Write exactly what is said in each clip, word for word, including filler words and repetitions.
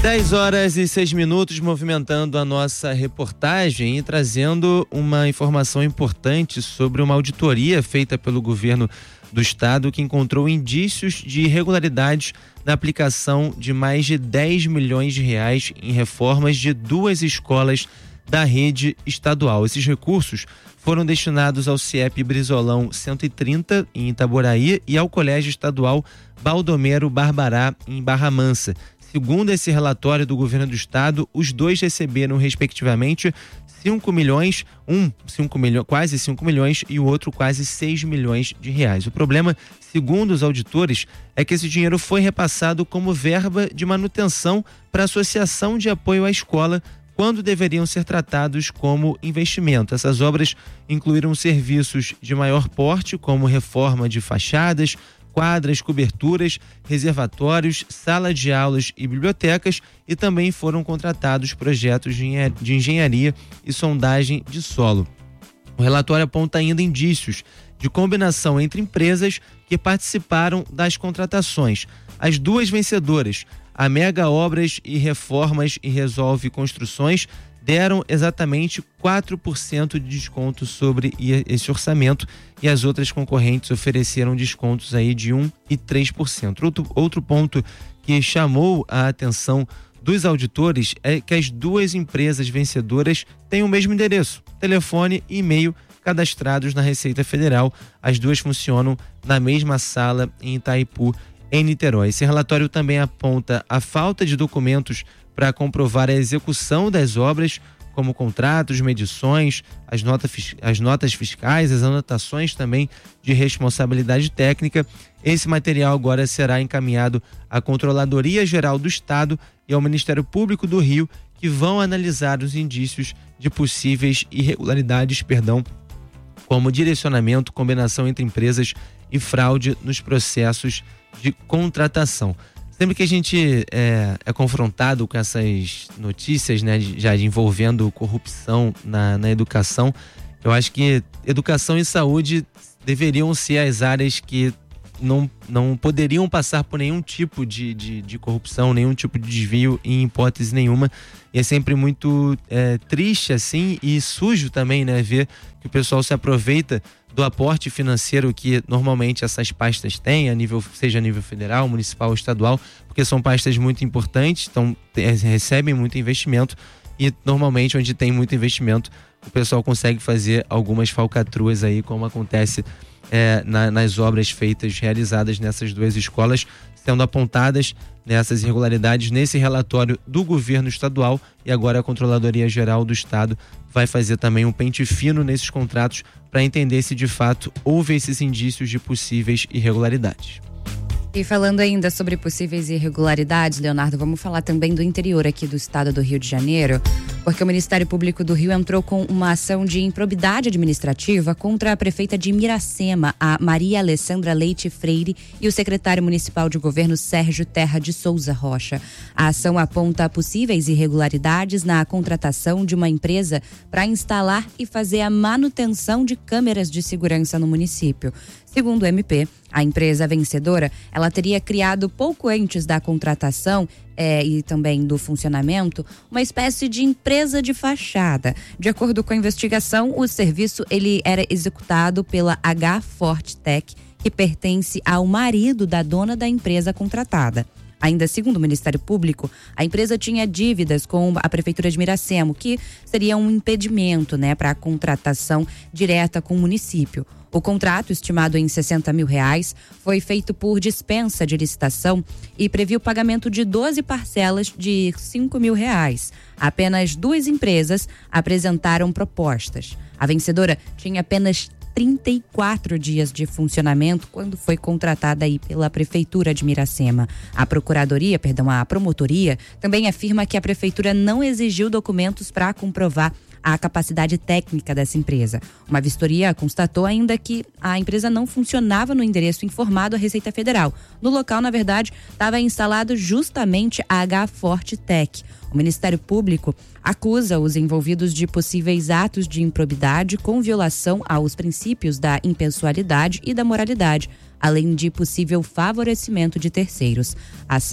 dez horas e seis minutos, movimentando a nossa reportagem e trazendo uma informação importante sobre uma auditoria feita pelo governo do estado que encontrou indícios de irregularidades na aplicação de mais de dez milhões de reais em reformas de duas escolas da rede estadual. Esses recursos foram destinados ao C I E P Brizolão cento e trinta, em Itaboraí, e ao Colégio Estadual Baldomero Barbará, em Barra Mansa. Segundo esse relatório do governo do estado, os dois receberam, respectivamente, cinco milhões, um cinco milhões, quase cinco milhões e o outro quase seis milhões de reais. O problema, segundo os auditores, é que esse dinheiro foi repassado como verba de manutenção para a Associação de Apoio à Escola, quando deveriam ser tratados como investimento. Essas obras incluíram serviços de maior porte, como reforma de fachadas, quadras, coberturas, reservatórios, sala de aulas e bibliotecas, e também foram contratados projetos de engenharia e sondagem de solo. O relatório aponta ainda indícios de combinação entre empresas que participaram das contratações. As duas vencedoras, a Mega Obras e Reformas e Resolve Construções, deram exatamente quatro por cento de desconto sobre esse orçamento, e as outras concorrentes ofereceram descontos aí de um e três por cento. Outro, outro ponto que chamou a atenção dos auditores é que as duas empresas vencedoras têm o mesmo endereço, telefone e e-mail cadastrados na Receita Federal. As duas funcionam na mesma sala em Itaipu, em Niterói. Esse relatório também aponta a falta de documentos para comprovar a execução das obras, como contratos, medições, as, nota, as notas fiscais, as anotações também de responsabilidade técnica. Esse material agora será encaminhado à Controladoria Geral do Estado e ao Ministério Público do Rio, que vão analisar os indícios de possíveis irregularidades, perdão, como direcionamento, combinação entre empresas e fraude nos processos de contratação. Sempre que a gente é, é confrontado com essas notícias, né, já envolvendo corrupção na, na educação, eu acho que educação e saúde deveriam ser as áreas que não, não poderiam passar por nenhum tipo de, de, de corrupção, nenhum tipo de desvio, em hipótese nenhuma. E é sempre muito é, triste, assim, e sujo também, né, ver que o pessoal se aproveita do aporte financeiro que normalmente essas pastas têm, a nível, seja a nível federal, municipal ou estadual, porque são pastas muito importantes, então recebem muito investimento, e normalmente onde tem muito investimento o pessoal consegue fazer algumas falcatruas aí, como acontece é, na, nas obras feitas, realizadas nessas duas escolas, sendo apontadas nessas irregularidades nesse relatório do governo estadual, e agora a Controladoria Geral do Estado vai fazer também um pente fino nesses contratos para entender se de fato houve esses indícios de possíveis irregularidades. E falando ainda sobre possíveis irregularidades, Leonardo, vamos falar também do interior aqui do estado do Rio de Janeiro, porque o Ministério Público do Rio entrou com uma ação de improbidade administrativa contra a prefeita de Miracema, a Maria Alessandra Leite Freire, e o secretário municipal de governo Sérgio Terra de Souza Rocha. A ação aponta possíveis irregularidades na contratação de uma empresa para instalar e fazer a manutenção de câmeras de segurança no município. Segundo o M P, a empresa vencedora, ela teria criado pouco antes da contratação é, e também do funcionamento, uma espécie de empresa de fachada. De acordo com a investigação, o serviço ele era executado pela H Fortec, que pertence ao marido da dona da empresa contratada. Ainda segundo o Ministério Público, a empresa tinha dívidas com a Prefeitura de Miracema, que seria um impedimento, né, para a contratação direta com o município. O contrato, estimado em sessenta mil reais, foi feito por dispensa de licitação e previu o pagamento de doze parcelas de cinco mil reais. Apenas duas empresas apresentaram propostas. A vencedora tinha apenas trinta e quatro dias de funcionamento quando foi contratada aí pela Prefeitura de Miracema. A Procuradoria, perdão, a Promotoria também afirma que a Prefeitura não exigiu documentos para comprovar a capacidade técnica dessa empresa. Uma vistoria constatou ainda que a empresa não funcionava no endereço informado à Receita Federal. No local, na verdade, estava instalado justamente a H Fortec. O Ministério Público acusa os envolvidos de possíveis atos de improbidade com violação aos princípios da impessoalidade e da moralidade, além de possível favorecimento de terceiros. A ação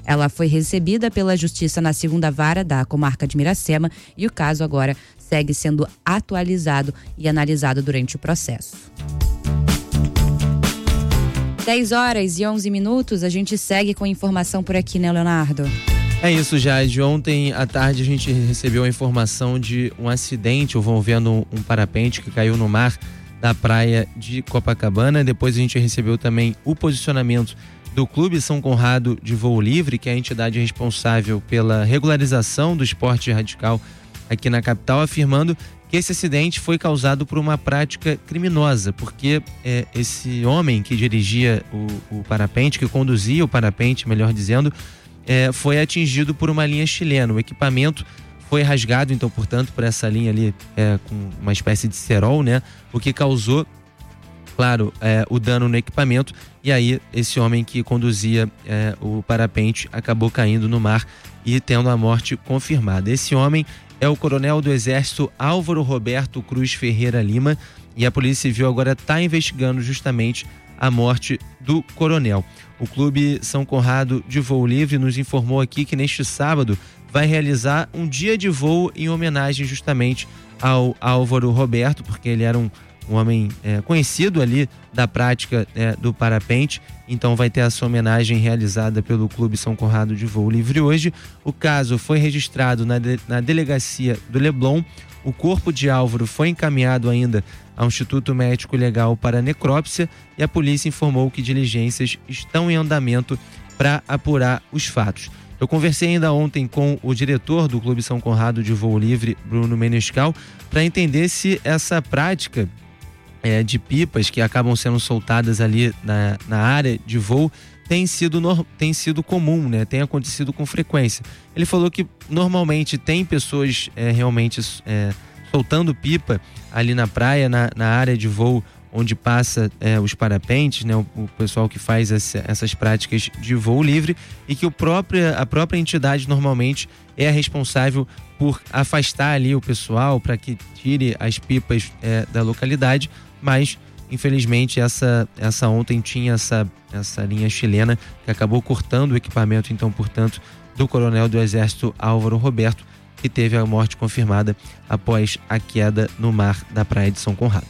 Ela foi recebida pela Justiça na segunda vara da comarca de Miracema e o caso agora segue sendo atualizado e analisado durante o processo. dez horas e onze minutos, a gente segue com informação por aqui, né, Leonardo? É isso, Jade. Ontem à tarde a gente recebeu a informação de um acidente envolvendo um parapente que caiu no mar da praia de Copacabana. Depois a gente recebeu também o posicionamento do Clube São Conrado de Voo Livre, que é a entidade responsável pela regularização do esporte radical aqui na capital, afirmando que esse acidente foi causado por uma prática criminosa, porque é, esse homem que dirigia o, o parapente, que conduzia o parapente, melhor dizendo, É, foi atingido por uma linha chilena. O equipamento foi rasgado, então, portanto, por essa linha ali é, com uma espécie de cerol, né? O que causou, claro, é, o dano no equipamento. E aí, esse homem que conduzia é, o parapente acabou caindo no mar e tendo a morte confirmada. Esse homem é o coronel do Exército Álvaro Roberto Cruz Ferreira Lima, e a Polícia Civil agora está investigando justamente a morte do coronel. O Clube São Conrado de Voo Livre nos informou aqui que neste sábado vai realizar um dia de voo em homenagem justamente ao Álvaro Roberto, porque ele era um, um homem é, conhecido ali da prática é, do parapente. Então vai ter essa homenagem realizada pelo Clube São Conrado de Voo Livre hoje. O caso foi registrado na, de, na delegacia do Leblon. O corpo de Álvaro foi encaminhado ainda ao Instituto Médico Legal para necrópsia e a polícia informou que diligências estão em andamento para apurar os fatos. Eu conversei ainda ontem com o diretor do Clube São Conrado de Voo Livre, Bruno Menescal, para entender se essa prática é, de pipas que acabam sendo soltadas ali na, na área de voo tem sido, no, tem sido comum, né? Tem acontecido com frequência. Ele falou que normalmente tem pessoas é, realmente é, soltando pipa ali na praia, na, na área de voo onde passa é, os parapentes, né? O, o pessoal que faz essa, essas práticas de voo livre, e que o próprio, a própria entidade normalmente é a responsável por afastar ali o pessoal para que tire as pipas é, da localidade, mas infelizmente essa, essa ontem tinha essa, essa linha chilena que acabou cortando o equipamento, então, portanto, do coronel do Exército Álvaro Roberto, que teve a morte confirmada após a queda no mar da praia de São Conrado.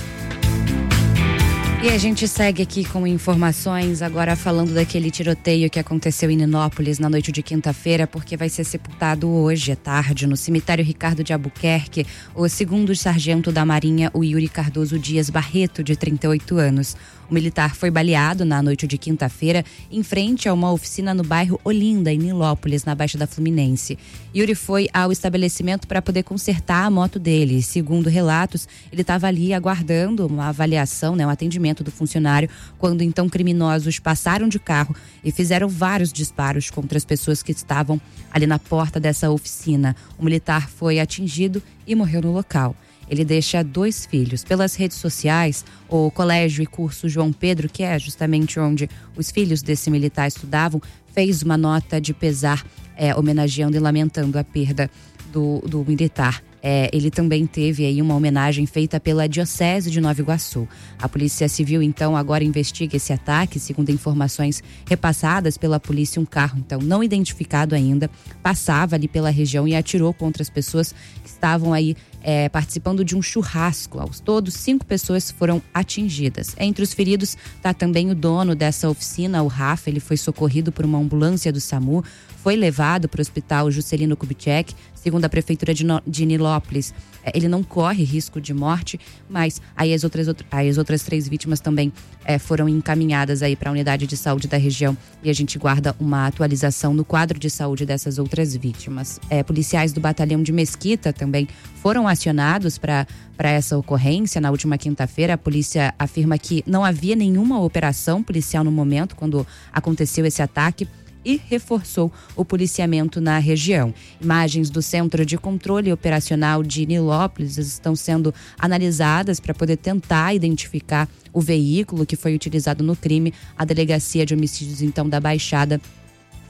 E a gente segue aqui com informações, agora falando daquele tiroteio que aconteceu em Ninópolis na noite de quinta-feira, porque vai ser sepultado hoje à tarde no cemitério Ricardo de Albuquerque o segundo sargento da Marinha, o Yuri Cardoso Dias Barreto, de trinta e oito anos. O militar foi baleado na noite de quinta-feira em frente a uma oficina no bairro Olinda, em Nilópolis, na Baixa da Fluminense. Yuri foi ao estabelecimento para poder consertar a moto dele. Segundo relatos, ele estava ali aguardando uma avaliação, né, um atendimento do funcionário, quando então criminosos passaram de carro e fizeram vários disparos contra as pessoas que estavam ali na porta dessa oficina. O militar foi atingido e morreu no local. Ele deixa dois filhos. Pelas redes sociais, o Colégio e Curso João Pedro, que é justamente onde os filhos desse militar estudavam, fez uma nota de pesar, é, homenageando e lamentando a perda do, do militar. É, ele também teve aí uma homenagem feita pela Diocese de Nova Iguaçu. A Polícia Civil, então, agora investiga esse ataque. Segundo informações repassadas pela polícia, um carro, então, não identificado ainda, passava ali pela região e atirou contra as pessoas que estavam aí é, participando de um churrasco. Aos todos, cinco pessoas foram atingidas. Entre os feridos está também o dono dessa oficina, o Rafa. Ele foi socorrido por uma ambulância do SAMU, foi levado para o hospital Juscelino Kubitschek. Segundo a prefeitura de, no, de Nilópolis, ele não corre risco de morte, mas aí as outras, aí as outras três vítimas também é, foram encaminhadas aí para a unidade de saúde da região, e a gente guarda uma atualização no quadro de saúde dessas outras vítimas. É, policiais do batalhão de Mesquita também foram acionados para para essa ocorrência. Na última quinta-feira, a polícia afirma que não havia nenhuma operação policial no momento quando aconteceu esse ataque, e reforçou o policiamento na região. Imagens do Centro de Controle Operacional de Nilópolis estão sendo analisadas para poder tentar identificar o veículo que foi utilizado no crime. A Delegacia de Homicídios, então, da Baixada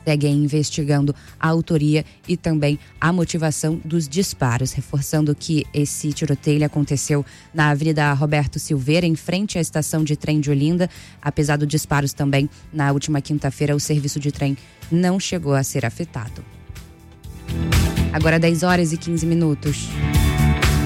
segue investigando a autoria e também a motivação dos disparos, reforçando que esse tiroteio aconteceu na Avenida Roberto Silveira, em frente à estação de trem de Olinda. Apesar dos disparos também, na última quinta-feira, o serviço de trem não chegou a ser afetado. Agora dez horas e quinze minutos.